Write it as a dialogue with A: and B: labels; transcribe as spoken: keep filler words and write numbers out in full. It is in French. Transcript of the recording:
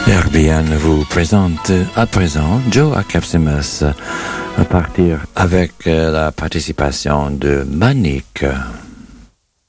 A: R B N vous présente à présent Joe Aklepsimus à partir avec la participation de Manique.